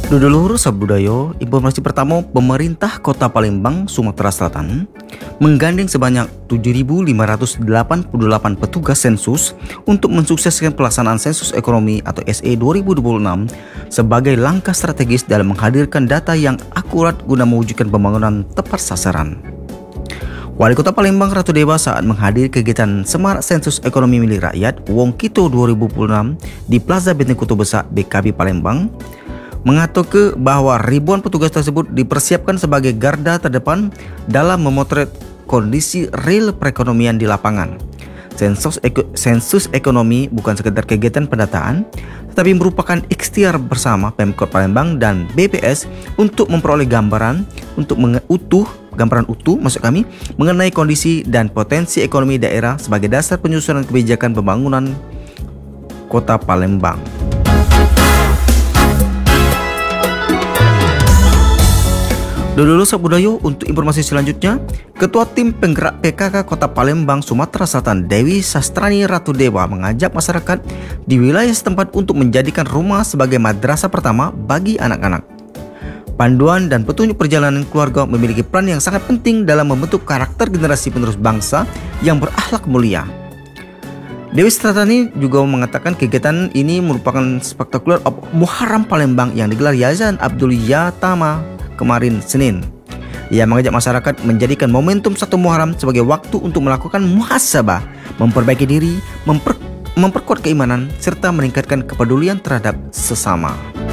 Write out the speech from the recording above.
Dulur Sabudaya, informasi pertama, pemerintah Kota Palembang, Sumatera Selatan menggandeng sebanyak 7.588 petugas sensus untuk mensukseskan pelaksanaan sensus ekonomi atau SE 2026 sebagai langkah strategis dalam menghadirkan data yang akurat guna mewujudkan pembangunan tepat sasaran. Wali Kota Palembang Ratu Dewa saat menghadiri kegiatan Semarak Sensus Ekonomi Milik Rakyat Wong Kito 2026 di Plaza Benteng Kota Besar BKB Palembang mengatakan bahwa ribuan petugas tersebut dipersiapkan sebagai garda terdepan dalam memotret kondisi real perekonomian di lapangan. Sensus ekonomi bukan sekedar kegiatan pendataan, tetapi merupakan ikhtiar bersama Pemkot Palembang dan BPS untuk memperoleh gambaran utuh mengenai kondisi dan potensi ekonomi daerah sebagai dasar penyusunan kebijakan pembangunan Kota Palembang. Dulur Sabudaya, untuk informasi selanjutnya, Ketua Tim Penggerak PKK Kota Palembang, Sumatera Selatan, Dewi Sastrani Ratu Dewa mengajak masyarakat di wilayah setempat untuk menjadikan rumah sebagai madrasah pertama bagi anak-anak. Panduan dan petunjuk perjalanan keluarga memiliki peran yang sangat penting dalam membentuk karakter generasi penerus bangsa yang berakhlak mulia. Dewi Sastrani juga mengatakan kegiatan ini merupakan spektakuler Muharram Palembang yang digelar Yayasan Abdul Yatama kemarin Senin. Ia mengajak masyarakat menjadikan momentum 1 Muharram sebagai waktu untuk melakukan muhasabah, memperbaiki diri, memperkuat keimanan, serta meningkatkan kepedulian terhadap sesama.